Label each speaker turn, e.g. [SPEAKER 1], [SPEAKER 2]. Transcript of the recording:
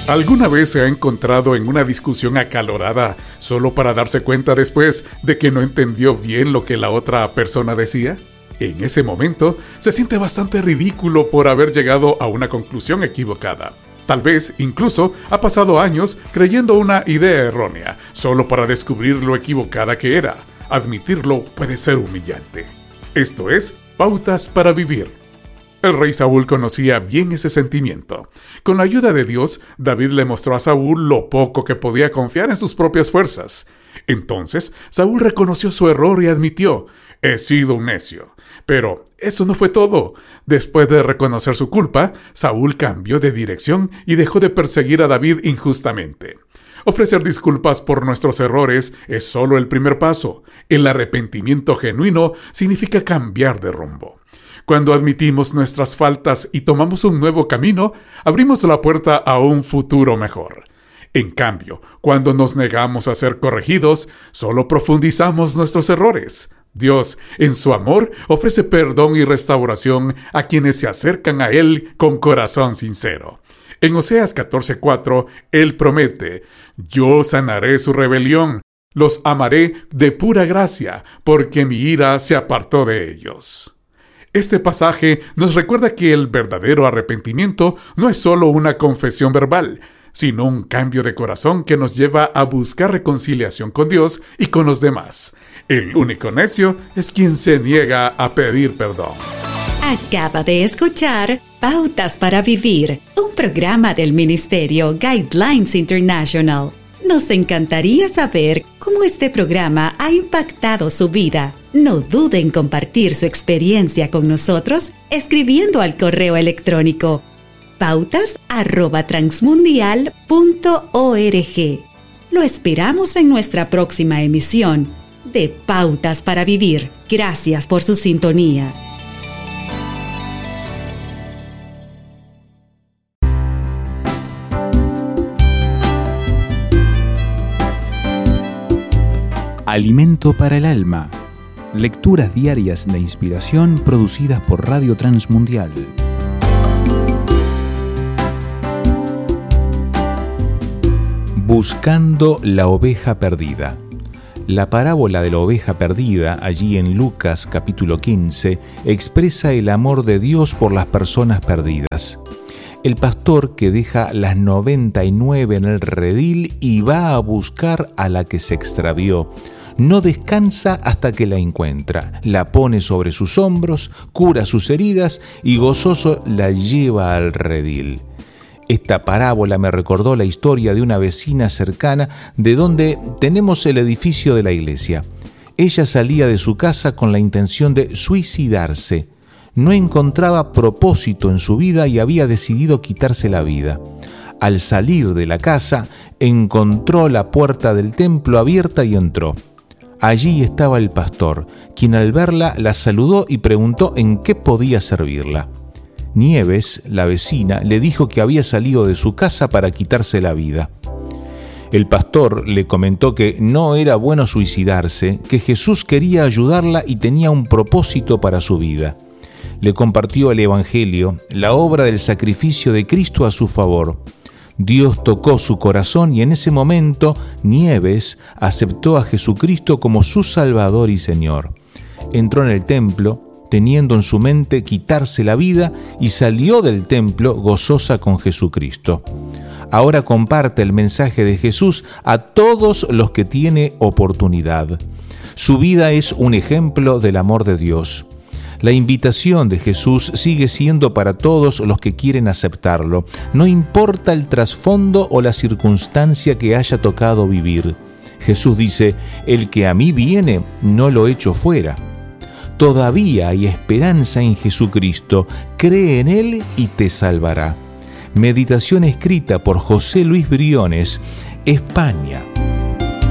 [SPEAKER 1] ¿Alguna vez se ha encontrado en una discusión acalorada solo para darse cuenta después de que no entendió bien lo que la otra persona decía? En ese momento se siente bastante ridículo por haber llegado a una conclusión equivocada. Tal vez incluso ha pasado años creyendo una idea errónea solo para descubrir lo equivocada que era. Admitirlo puede ser humillante. Esto es Pautas para Vivir. El rey Saúl conocía bien ese sentimiento. Con la ayuda de Dios, David le mostró a Saúl lo poco que podía confiar en sus propias fuerzas. Entonces, Saúl reconoció su error y admitió: he sido un necio. Pero eso no fue todo. Después de reconocer su culpa, Saúl cambió de dirección y dejó de perseguir a David injustamente. Ofrecer disculpas por nuestros errores es solo el primer paso. El arrepentimiento genuino significa cambiar de rumbo. Cuando admitimos nuestras faltas y tomamos un nuevo camino, abrimos la puerta a un futuro mejor. En cambio, cuando nos negamos a ser corregidos, solo profundizamos nuestros errores. Dios, en su amor, ofrece perdón y restauración a quienes se acercan a Él con corazón sincero. En Oseas 14:4, Él promete: yo sanaré su rebelión, los amaré de pura gracia, porque mi ira se apartó de ellos. Este pasaje nos recuerda que el verdadero arrepentimiento no es solo una confesión verbal, sino un cambio de corazón que nos lleva a buscar reconciliación con Dios y con los demás. El único necio es quien se niega a pedir perdón.
[SPEAKER 2] Acaba de escuchar Pautas para Vivir, un programa del Ministerio Guidelines International. Nos encantaría saber cómo este programa ha impactado su vida. No dude en compartir su experiencia con nosotros escribiendo al correo electrónico pautas@transmundial.org. Lo esperamos en nuestra próxima emisión de Pautas para Vivir. Gracias por su sintonía.
[SPEAKER 3] Alimento para el alma. Lecturas diarias de inspiración producidas por Radio Transmundial. Buscando la oveja perdida. La parábola de la oveja perdida, allí en Lucas capítulo 15, expresa el amor de Dios por las personas perdidas. El pastor que deja las 99 en el redil y va a buscar a la que se extravió. No descansa hasta que la encuentra, la pone sobre sus hombros, cura sus heridas y gozoso la lleva al redil. Esta parábola me recordó la historia de una vecina cercana de donde tenemos el edificio de la iglesia. Ella salía de su casa con la intención de suicidarse. No encontraba propósito en su vida y había decidido quitarse la vida. Al salir de la casa, encontró la puerta del templo abierta y entró. Allí estaba el pastor, quien al verla la saludó y preguntó en qué podía servirla. Nieves, la vecina, le dijo que había salido de su casa para quitarse la vida. El pastor le comentó que no era bueno suicidarse, que Jesús quería ayudarla y tenía un propósito para su vida. Le compartió el Evangelio, la obra del sacrificio de Cristo a su favor. Dios tocó su corazón y en ese momento Nieves aceptó a Jesucristo como su Salvador y Señor. Entró en el templo, teniendo en su mente quitarse la vida, y salió del templo gozosa con Jesucristo. Ahora comparte el mensaje de Jesús a todos los que tiene oportunidad. Su vida es un ejemplo del amor de Dios. La invitación de Jesús sigue siendo para todos los que quieren aceptarlo, no importa el trasfondo o la circunstancia que haya tocado vivir. Jesús dice: el que a mí viene, no lo echo fuera. Todavía hay esperanza en Jesucristo, cree en Él y te salvará. Meditación escrita por José Luis Briones, España.